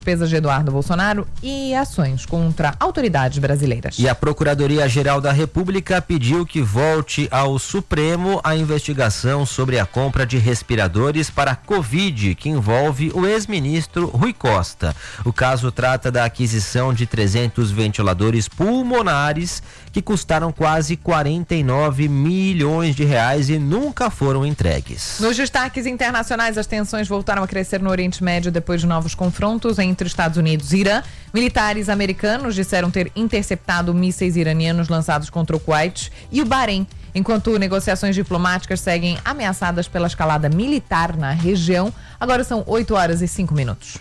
despesas de Eduardo Bolsonaro e ações contra autoridades brasileiras. E a Procuradoria-Geral da República pediu que volte ao Supremo a investigação sobre a compra de respiradores para a Covid, que envolve o ex-ministro Rui Costa. O caso trata da aquisição de 300 ventiladores pulmonares que custaram quase 49 milhões de reais e nunca foram entregues. Nos destaques internacionais, as tensões voltaram a crescer no Oriente Médio depois de novos confrontos entre Estados Unidos e Irã. Militares americanos disseram ter interceptado mísseis iranianos lançados contra o Kuwait e o Bahrein, enquanto negociações diplomáticas seguem ameaçadas pela escalada militar na região. Agora são 8h05.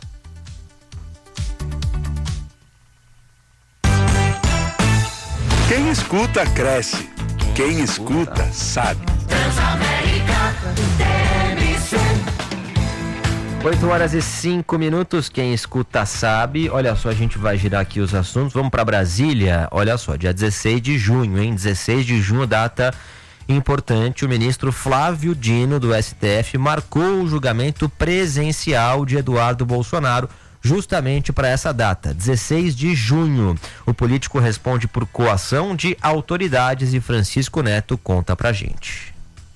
Quem escuta, cresce. Quem escuta, sabe. 8h05, quem escuta sabe. Olha só, a gente vai girar aqui os assuntos. Vamos para Brasília. Olha só, dia 16 de junho, hein? 16 de junho, data importante. O ministro Flávio Dino, do STF, marcou o julgamento presencial de Eduardo Bolsonaro justamente para essa data, 16 de junho. O político responde por coação de autoridades e Francisco Neto conta pra gente.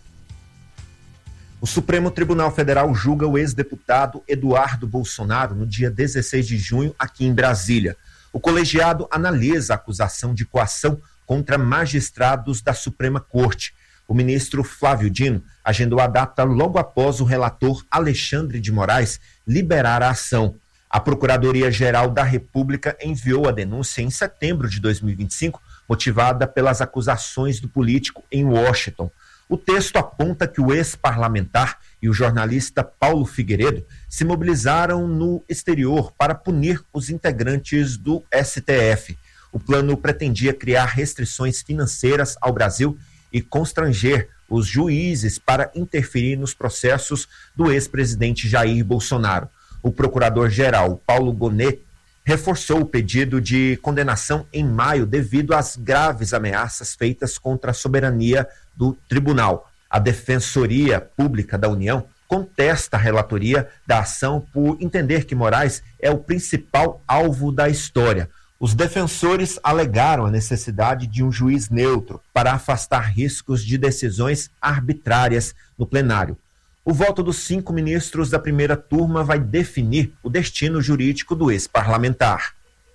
O Supremo Tribunal Federal julga o ex-deputado Eduardo Bolsonaro no dia 16 de junho aqui em Brasília. O colegiado analisa a acusação de coação contra magistrados da Suprema Corte. O ministro Flávio Dino agendou a data logo após o relator Alexandre de Moraes liberar a ação. A Procuradoria-Geral da República enviou a denúncia em setembro de 2025, motivada pelas acusações do político em Washington. O texto aponta que o ex-parlamentar e o jornalista Paulo Figueiredo se mobilizaram no exterior para punir os integrantes do STF. O plano pretendia criar restrições financeiras ao Brasil e constranger os juízes para interferir nos processos do ex-presidente Jair Bolsonaro. O procurador-geral Paulo Gonet reforçou o pedido de condenação em maio devido às graves ameaças feitas contra a soberania do tribunal. A Defensoria Pública da União contesta a relatoria da ação por entender que Moraes é o principal alvo da história. Os defensores alegaram a necessidade de um juiz neutro para afastar riscos de decisões arbitrárias no plenário. O voto dos 5 ministros da primeira turma vai definir o destino jurídico do ex-parlamentar.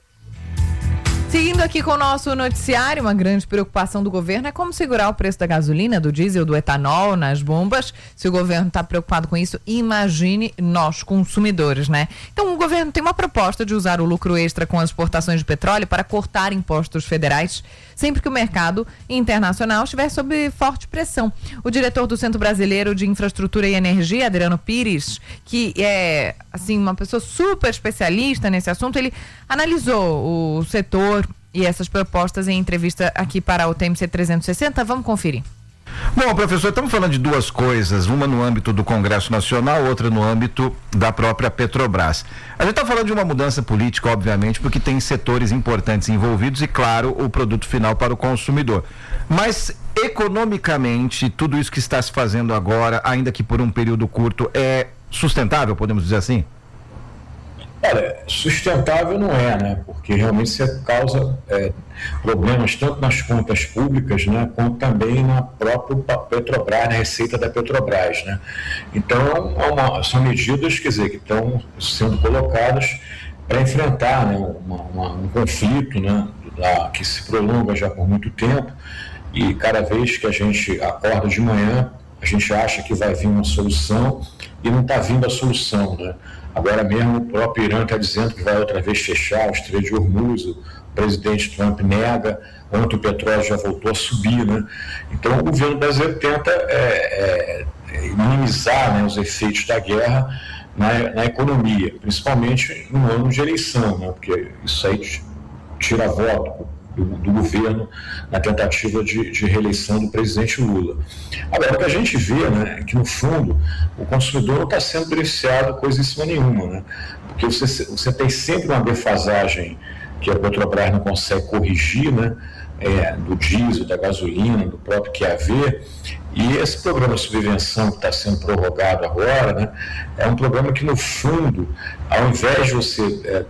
Seguindo aqui com o nosso noticiário, uma grande preocupação do governo é como segurar o preço da gasolina, do diesel, do etanol nas bombas. Se o governo está preocupado com isso, imagine nós, consumidores, né? Então, o governo tem uma proposta de usar o lucro extra com as exportações de petróleo para cortar impostos federais sempre que o mercado internacional estiver sob forte pressão. O diretor do Centro Brasileiro de Infraestrutura e Energia, Adriano Pires, que é, assim, uma pessoa super especialista nesse assunto, ele analisou o setor e essas propostas em entrevista aqui para o TMC 360. Vamos conferir. Bom, professor, estamos falando de duas coisas, uma no âmbito do Congresso Nacional, outra no âmbito da própria Petrobras. A gente está falando de uma mudança política, obviamente, porque tem setores importantes envolvidos e, claro, o produto final para o consumidor. Mas, economicamente, tudo isso que está se fazendo agora, ainda que por um período curto, é sustentável, podemos dizer assim? Olha, sustentável não é, né? Porque realmente isso causa problemas tanto nas contas públicas, né, quanto também na própria Petrobras, na receita da Petrobras, né? Então, são medidas, quer dizer, que estão sendo colocadas para enfrentar, né, um conflito, né, que se prolonga já por muito tempo, e cada vez que a gente acorda de manhã, a gente acha que vai vir uma solução e não está vindo a solução, né? Agora mesmo o próprio Irã está dizendo que vai outra vez fechar o Estreito de Hormuz, o presidente Trump nega, ontem o petróleo já voltou a subir, né? Então o governo brasileiro tenta minimizar, né, os efeitos da guerra na economia, principalmente no ano de eleição, né? Porque isso aí tira voto do governo na tentativa de reeleição do presidente Lula. Agora, o que a gente vê, né, é que, no fundo, o consumidor não está sendo beneficiado coisíssima nenhuma, né? Porque você tem sempre uma defasagem que a Petrobras não consegue corrigir, né, do diesel, da gasolina, do próprio QAV. E esse programa de subvenção que está sendo prorrogado agora, né, é um programa que, no fundo, ao invés de você